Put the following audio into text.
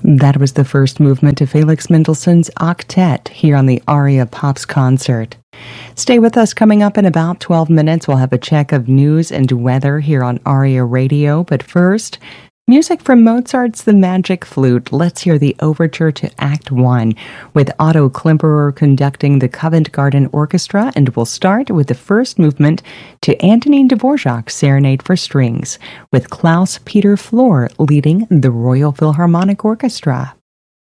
That was the first movement of Felix Mendelssohn's Octet here on the Aria Pops concert. Stay with us. Coming up in about 12 minutes, we'll have a check of news and weather here on Aria Radio. But first, music from Mozart's The Magic Flute. Let's hear the overture to Act 1 with Otto Klemperer conducting the Covent Garden Orchestra, and we'll start with the first movement to Antonin Dvorak's Serenade for Strings with Klaus Peter Flor leading the Royal Philharmonic Orchestra.